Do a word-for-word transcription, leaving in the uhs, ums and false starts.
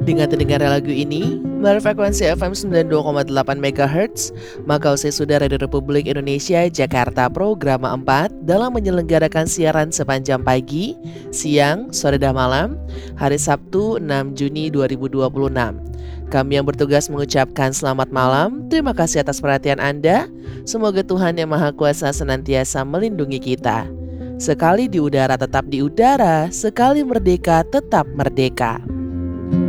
Dengan terdengar lagu ini, melalui frekuensi F M sembilan puluh dua koma delapan megahertz, maka usai sudah Radio Republik Indonesia Jakarta Program empat dalam menyelenggarakan siaran sepanjang pagi, siang, sore dan malam, hari Sabtu enam Juni dua ribu dua puluh enam. Kami yang bertugas mengucapkan selamat malam, terima kasih atas perhatian Anda, semoga Tuhan Yang Maha Kuasa senantiasa melindungi kita. Sekali di udara tetap di udara, sekali merdeka tetap merdeka.